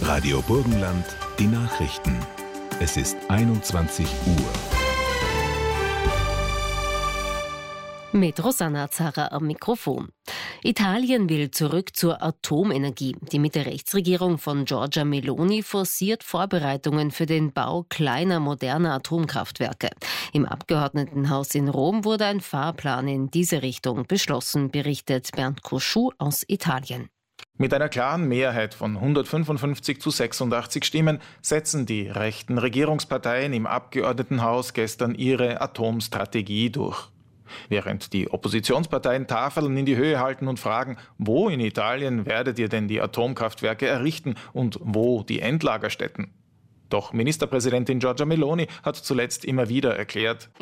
Radio Burgenland, die Nachrichten. Es ist 21 Uhr. Mit Rosanna Zarra am Mikrofon. Italien will zurück zur Atomenergie. Die Mitte-Rechts-Regierung von Giorgia Meloni forciert Vorbereitungen für den Bau kleiner, moderner Atomkraftwerke. Im Abgeordnetenhaus in Rom wurde ein Fahrplan in diese Richtung beschlossen, berichtet Bernd Cauchou aus Italien. Mit einer klaren Mehrheit von 155 zu 86 Stimmen setzen die rechten Regierungsparteien im Abgeordnetenhaus gestern ihre Atomstrategie durch. Während die Oppositionsparteien Tafeln in die Höhe halten und fragen, wo in Italien werdet ihr denn die Atomkraftwerke errichten und wo die Endlagerstätten? Doch Ministerpräsidentin Giorgia Meloni hat zuletzt immer wieder erklärt,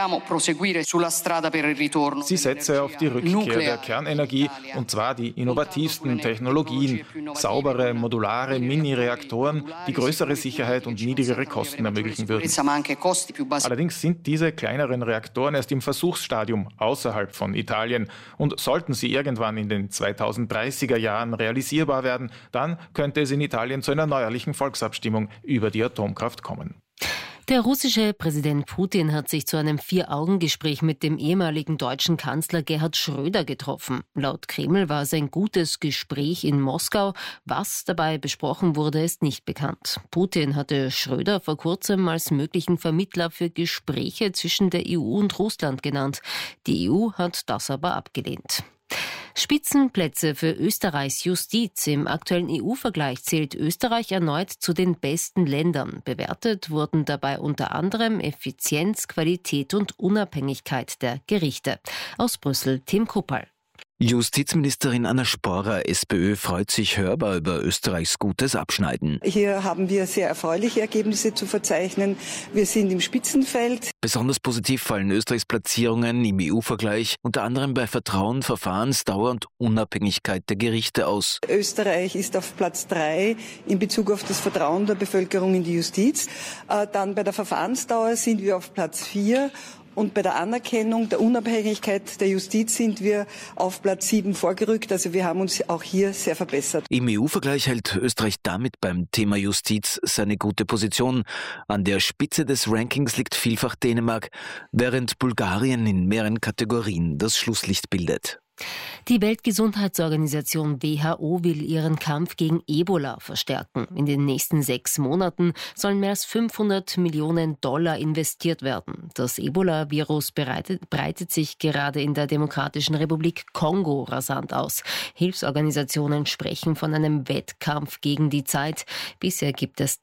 sie setze auf die Rückkehr der Kernenergie, und zwar die innovativsten Technologien, saubere, modulare Mini-Reaktoren, die größere Sicherheit und niedrigere Kosten ermöglichen würden. Allerdings sind diese kleineren Reaktoren erst im Versuchsstadium außerhalb von Italien, und sollten sie irgendwann in den 2030er Jahren realisierbar werden, dann könnte es in Italien zu einer neuerlichen Volksabstimmung über die Atomkraft kommen. Der russische Präsident Putin hat sich zu einem 4-Augen-Gespräch mit dem ehemaligen deutschen Kanzler Gerhard Schröder getroffen. Laut Kreml war es ein gutes Gespräch in Moskau. Was dabei besprochen wurde, ist nicht bekannt. Putin hatte Schröder vor kurzem als möglichen Vermittler für Gespräche zwischen der EU und Russland genannt. Die EU hat das aber abgelehnt. Spitzenplätze für Österreichs Justiz. Im aktuellen EU-Vergleich zählt Österreich erneut zu den besten Ländern. Bewertet wurden dabei unter anderem Effizienz, Qualität und Unabhängigkeit der Gerichte. Aus Brüssel, Tim Kuppal. Justizministerin Anna Sporrer, SPÖ, freut sich hörbar über Österreichs gutes Abschneiden. Hier haben wir sehr erfreuliche Ergebnisse zu verzeichnen. Wir sind im Spitzenfeld. Besonders positiv fallen Österreichs Platzierungen im EU-Vergleich, unter anderem bei Vertrauen, Verfahrensdauer und Unabhängigkeit der Gerichte aus. Österreich ist auf Platz 3 in Bezug auf das Vertrauen der Bevölkerung in die Justiz. Dann bei der Verfahrensdauer sind wir auf Platz 4. Und bei der Anerkennung der Unabhängigkeit der Justiz sind wir auf Platz 7 vorgerückt. Also wir haben uns auch hier sehr verbessert. Im EU-Vergleich hält Österreich damit beim Thema Justiz seine gute Position. An der Spitze des Rankings liegt vielfach Dänemark, während Bulgarien in mehreren Kategorien das Schlusslicht bildet. Die Weltgesundheitsorganisation WHO will ihren Kampf gegen Ebola verstärken. In den nächsten 6 Monaten sollen mehr als $500 Millionen investiert werden. Das Ebola-Virus breitet sich gerade in der Demokratischen Republik Kongo rasant aus. Hilfsorganisationen sprechen von einem Wettkampf gegen die Zeit. Bisher gibt es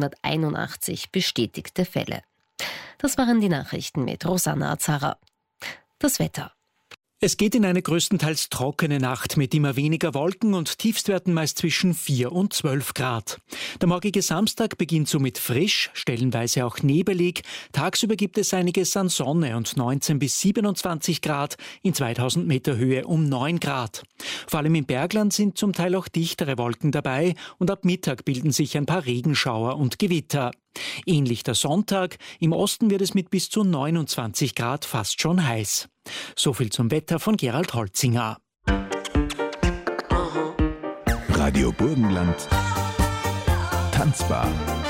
381 bestätigte Fälle. Das waren die Nachrichten mit Rosanna Zarra. Das Wetter. Es geht in eine größtenteils trockene Nacht mit immer weniger Wolken und Tiefstwerten meist zwischen 4 und 12 Grad. Der morgige Samstag beginnt somit frisch, stellenweise auch nebelig. Tagsüber gibt es einiges an Sonne und 19 bis 27 Grad, in 2000 Meter Höhe um 9 Grad. Vor allem im Bergland sind zum Teil auch dichtere Wolken dabei und ab Mittag bilden sich ein paar Regenschauer und Gewitter. Ähnlich der Sonntag, im Osten wird es mit bis zu 29 Grad fast schon heiß. So viel zum Wetter von Gerald Holzinger. Radio Burgenland. Tanzbar.